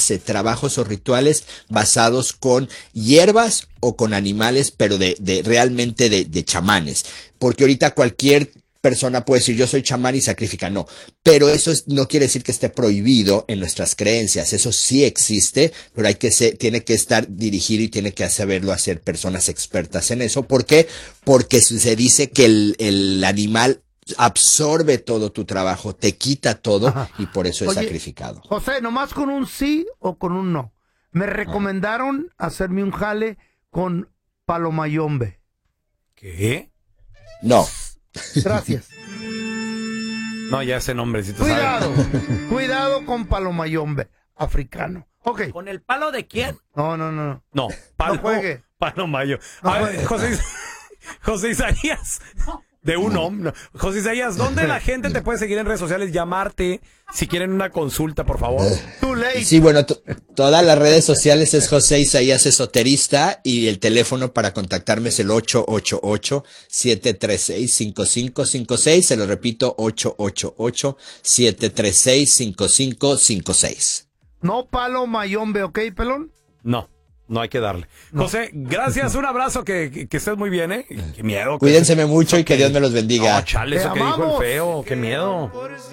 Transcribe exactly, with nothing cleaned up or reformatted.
hace trabajos o rituales basados con hierbas o con animales, pero de, de realmente de, de chamanes. Porque ahorita cualquier persona puede decir yo soy chamán y sacrifica, no, pero eso es, no quiere decir que esté prohibido en nuestras creencias, eso sí existe, pero hay que ser, tiene que estar dirigido y tiene que saberlo hacer personas expertas en eso. ¿Por qué? Porque se dice que el, el animal absorbe todo tu trabajo, te quita todo. Ajá. Y por eso es Oye, sacrificado. José, nomás con un sí o con un no. Me recomendaron Ajá. hacerme un jale con palomayombe. ¿Qué? No. Gracias. No, ya ese nombrecito. Cuidado, sabe. Cuidado con palomayombe africano. Okay. ¿Con el palo de quién? No, no, no. No, palo, no juegue. Palomayo. No A ver, José, José Isaías. De un hombre. José Isaías, ¿dónde la gente te puede seguir en redes sociales? Llamarte si quieren una consulta, por favor. Too late. Sí, bueno, t- todas las redes sociales es José Isaías Esoterista y el teléfono para contactarme es el ocho ocho ocho, siete tres seis, cinco cinco cinco seis. Se lo repito, ocho ocho ocho, siete tres seis, cinco cinco cinco seis. No palo mayombe, ¿ok, pelón? No. No hay que darle. No. José, gracias, un abrazo, que, que, que estés muy bien, ¿eh? Qué miedo. Cuídenseme mucho y que Dios me los bendiga. No, chale, eso que dijo el feo, qué miedo.